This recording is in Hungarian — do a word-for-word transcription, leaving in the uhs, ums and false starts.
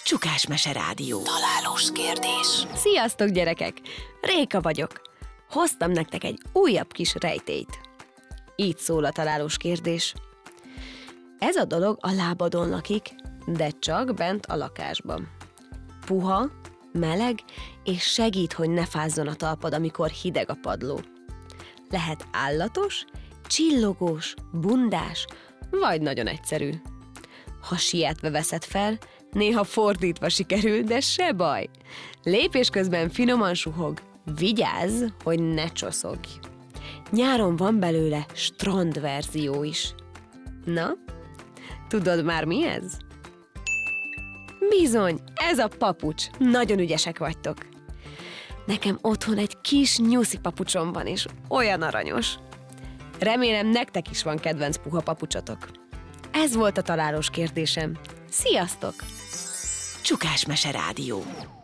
Csukás Mese Rádió. Találós kérdés. Sziasztok, gyerekek! Réka vagyok. Hoztam nektek egy újabb kis rejtélyt. Így szól a találós kérdés. Ez a dolog a lábadon lakik, de csak bent a lakásban. Puha, meleg, és segít, hogy ne fázzon a talpad, amikor hideg a padló. Lehet állatos, csillogós, bundás, vagy nagyon egyszerű. Ha sietve veszed fel, néha fordítva sikerül, de se baj. Lépés közben finoman suhog, vigyázz, hogy ne csoszogj. Nyáron van belőle strand verzió is. Na, tudod már mi ez? Bizony, ez a papucs. Nagyon ügyesek vagytok. Nekem otthon egy kis nyuszi papucsom van, és olyan aranyos. Remélem, nektek is van kedvenc puha papucsotok. Ez volt a találós kérdésem. Sziasztok! Csukás Mese Rádió.